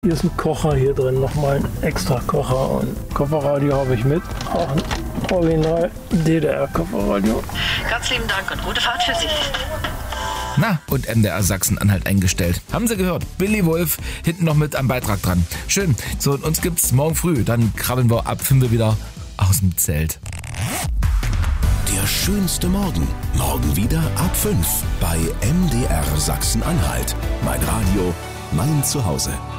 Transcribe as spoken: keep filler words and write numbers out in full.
Hier ist ein Kocher hier drin, nochmal ein extra Kocher und Kofferradio habe ich mit. Auch ein Original D D R-Kofferradio. Ganz lieben Dank und gute Fahrt für Sie. Na, und M D R Sachsen-Anhalt eingestellt. Haben Sie gehört? Billy Wolf hinten noch mit am Beitrag dran. Schön. So, und uns gibt's morgen früh. Dann krabbeln wir ab fünf Uhr wieder aus dem Zelt. Der schönste Morgen. Morgen wieder ab fünf bei M D R Sachsen-Anhalt. Mein Radio, mein Zuhause.